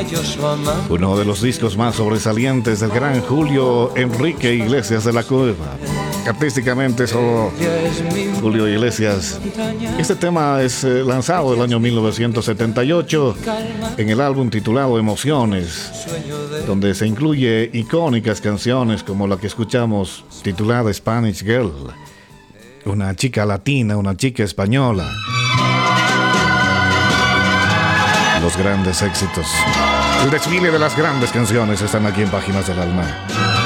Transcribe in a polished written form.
Uno de los discos más sobresalientes del gran Julio Enrique Iglesias de la Cueva. Artísticamente solo Julio Iglesias. Este tema es lanzado en el año 1978 en el álbum titulado Emociones, donde se incluye icónicas canciones como la que escuchamos titulada Spanish Girl, una chica latina, una chica española. Los grandes éxitos, el desfile de las grandes canciones están aquí en Páginas del Alma.